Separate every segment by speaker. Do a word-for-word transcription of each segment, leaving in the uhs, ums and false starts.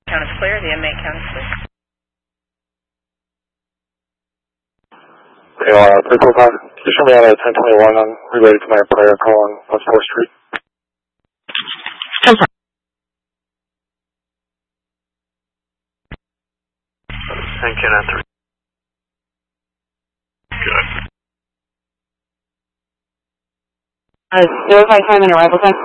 Speaker 1: Count is clear. The inmate count is clear.
Speaker 2: Okay, uh, three four five. Just show me out at ten twenty-one on related to my prior call on West fourth Street.
Speaker 3: ten four.
Speaker 2: Thank you, not three. Good.
Speaker 3: Uh, notify time and arrival time.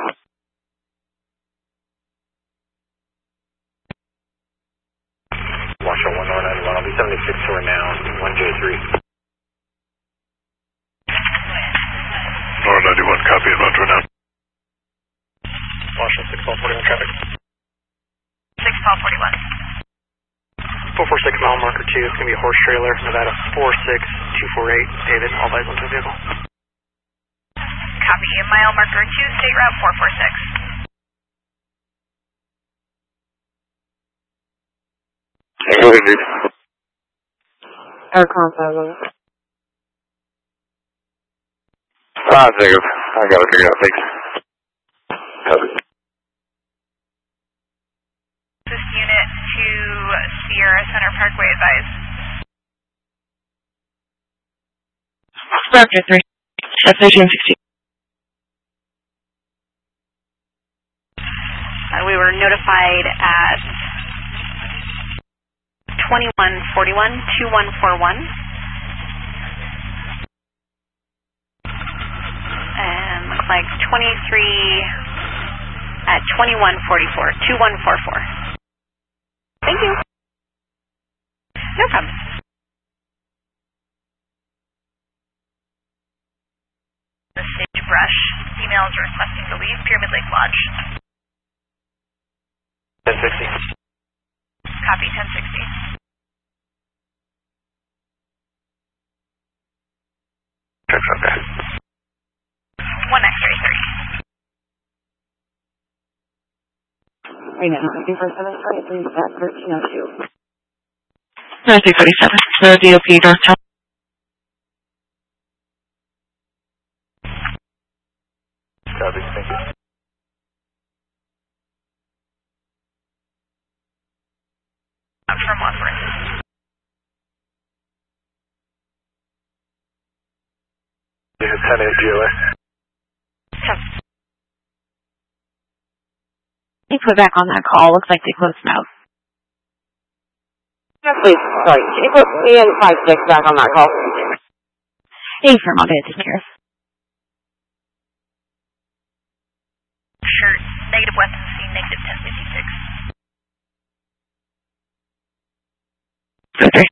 Speaker 2: Marshall one nine one, I'll be seventy-six to her now, one J three. Nora ninety-one, copy, about to now. Marshall six twelve forty-one traffic.
Speaker 1: six twelve forty-one.
Speaker 2: four four six mile marker two, it's going to be a horse trailer, Nevada four six two four eight, David, all eyes on the vehicle.
Speaker 1: Copy, mile marker two, state route four four six.
Speaker 2: Go ahead, dude.
Speaker 3: Air console.
Speaker 2: Ah, negative. I got it figured out, thanks. Copy.
Speaker 1: This unit to Sierra Center Parkway, advise.
Speaker 3: Roger three. Destination sixteen.
Speaker 1: Uh, we were notified at twenty-one forty-one, two one four one. And looks like twenty-three at twenty-one forty-four, two one four four. Thank you. No problem. The Sagebrush female is requesting to leave Pyramid Lake Lodge.
Speaker 2: ten sixty.
Speaker 1: Copy, ten sixty.
Speaker 2: Check's okay.
Speaker 1: one X-ray three.
Speaker 3: Right now, nineteen forty-seven, twenty-three, thirteen oh two. nineteen forty-seven, the D O P Northtown.
Speaker 2: Copy, thank you.
Speaker 1: From Watford.
Speaker 2: Unit ten eight G O A.
Speaker 3: You put back on that call. Looks like they closed now. Yes, please. Sorry. Can you put me and five six back on that call? Hey, firm. I'll get it taken care of.
Speaker 1: Sure. Negative Weston C, negative ten fifty-six.
Speaker 3: Okay.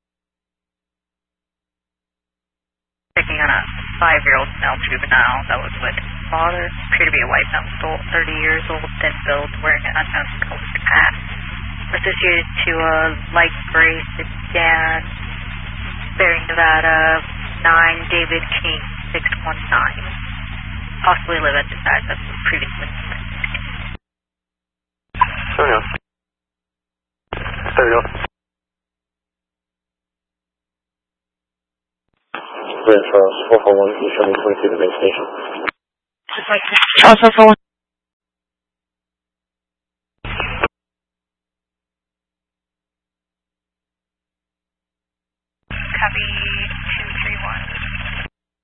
Speaker 1: Checking on a five-year-old male juvenile that was with his father. Appeared to be a white male adult, thirty years old, thin build, wearing an unknown colored hat. Associated to a light gray sedan, bearing Nevada, nine David King, six one nine. Possibly live at this address previously.
Speaker 2: So now. There we go. Grand Charles, four four one, you show me twenty-two to the main station.
Speaker 3: Charles, four four one.